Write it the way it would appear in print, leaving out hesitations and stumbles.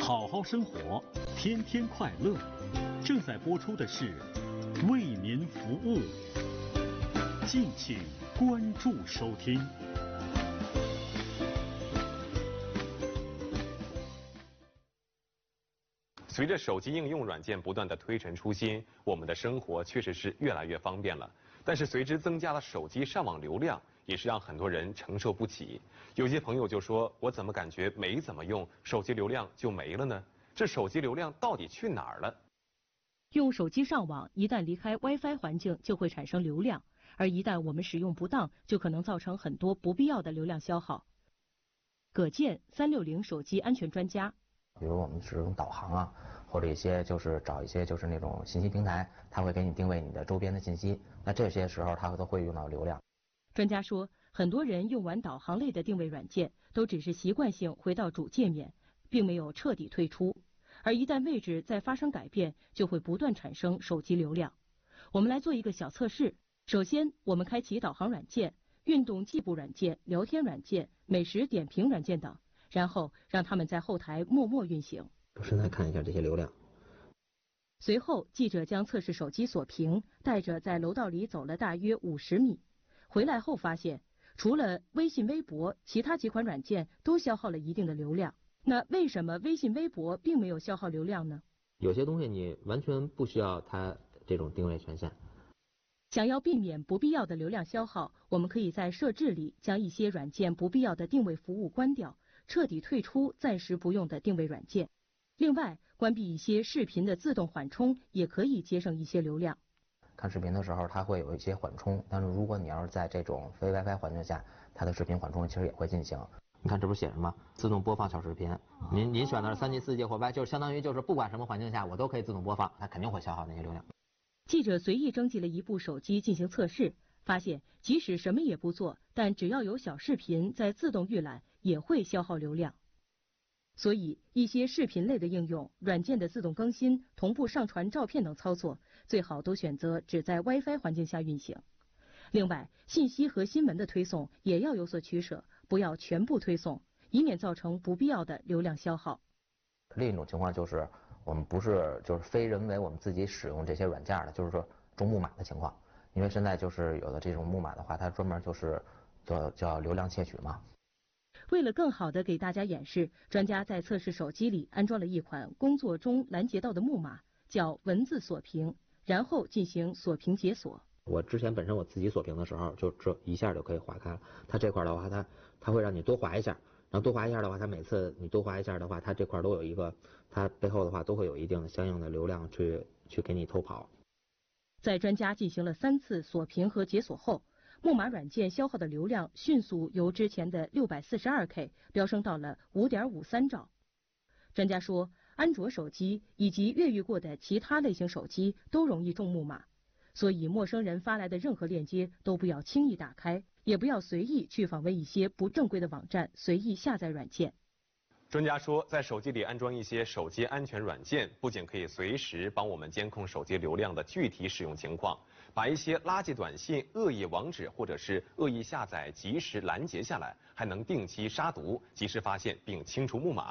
好好生活，天天快乐。正在播出的是《为民服务》，敬请关注收听。 随着手机应用软件不断的推陈出新，我们的生活确实是越来越方便了。但是随之增加了手机上网流量，也是让很多人承受不起。有些朋友就说：“我怎么感觉没怎么用，手机流量就没了呢？这手机流量到底去哪儿了？” 用手机上网，一旦离开 WiFi 环境，就会产生流量，而一旦我们使用不当，就可能造成很多不必要的流量消耗。葛健，360手机安全专家。 比如我们使用导航啊，或者找一些那种信息平台，它会给你定位你的周边的信息。那这些时候它都会用到流量。 专家说，很多人用完导航类的定位软件，都只是习惯性回到主界面，并没有彻底退出。而一旦位置再发生改变，就会不断产生手机流量。我们来做一个小测试。首先，我们开启导航软件、运动计步软件、聊天软件、美食点评软件等。然后让他们在后台默默运行。 我现在看一下这些流量。 随后，记者将测试手机锁屏，带着在楼道里走了大约50米，回来后发现，除了微信、微博，其他几款软件都消耗了一定的流量。那为什么微信、微博并没有消耗流量呢？ 有些东西你完全不需要它这种定位权限。 想要避免不必要的流量消耗，我们可以在设置里将一些软件不必要的定位服务关掉。彻底退出暂时不用的定位软件。另外，关闭一些视频的自动缓冲，也可以节省一些流量。 看视频的时候，它会有一些缓冲，但是如果你要是在这种非 WiFi 环境下，它的视频缓冲其实也会进行。你看这不是写着吗？自动播放小视频。您选的是3G、4G 或 WiFi，就是相当于就是不管什么环境下，我都可以自动播放，它肯定会消耗那些流量。 记者随意征集了一部手机进行测试。发现，即使什么也不做，但只要有小视频在自动预览，也会消耗流量。所以，一些视频类的应用、软件的自动更新、同步上传照片等操作，最好都选择只在 WiFi 环境下运行。另外，信息和新闻的推送也要有所取舍，不要全部推送，以免造成不必要的流量消耗。 另一种情况就是，我们不是非人为我们自己使用这些软件的，就是说中木马的情况。因为现在就是有的这种木马的话，它专门就是叫流量窃取嘛。 为了更好的给大家演示，专家在测试手机里安装了一款工作中拦截到的木马，叫文字锁屏，然后进行锁屏解锁。 我之前本身我自己锁屏的时候，就这一下就可以划开了。它这块的话，它会让你多划一下，然后多划一下的话，它每次你多划一下的话，它这块都有一个，它背后的话都会有一定的相应的流量去给你偷跑。 在专家进行了3次锁屏和解锁后，木马软件消耗的流量迅速由之前的642K 飙升到了5.53兆。专家说，安卓手机以及越狱过的其他类型手机都容易中木马，所以陌生人发来的任何链接都不要轻易打开，也不要随意去访问一些不正规的网站，随意下载软件。 专家说，在手机里安装一些手机安全软件，不仅可以随时帮我们监控手机流量的具体使用情况，把一些垃圾短信、恶意网址或者是恶意下载及时拦截下来，还能定期杀毒，及时发现并清除木马。